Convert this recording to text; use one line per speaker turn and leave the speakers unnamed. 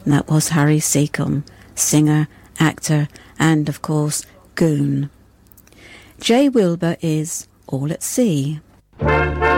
And that was Harry Secombe, singer, actor, and of course, goon. Jay Wilbur is All at Sea.